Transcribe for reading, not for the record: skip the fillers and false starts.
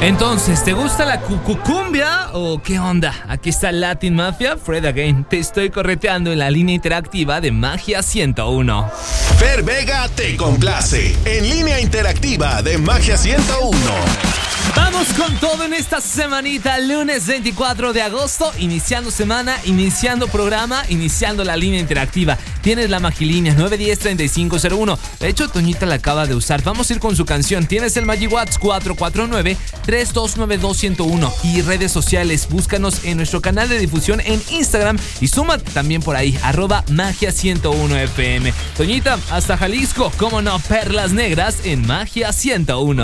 Entonces, ¿te gusta la cucumbia o qué onda? Aquí está Latin Mafia, Fred Again. Te estoy correteando en la línea interactiva de Magia 101. Fer Vega te complace en línea interactiva de Magia 101. Vamos con todo en esta semanita, lunes 24 de agosto, iniciando semana, iniciando programa, iniciando la línea interactiva. Tienes la Magilínea 910-3501. De hecho, Toñita la acaba de usar. Vamos a ir con su canción. Tienes el MagiWatts 449-3292-101. Y redes sociales, búscanos en nuestro canal de difusión en Instagram y súmate también por ahí, @Magia 101 FM. Toñita, hasta Jalisco, cómo no, Perlas Negras en Magia 101.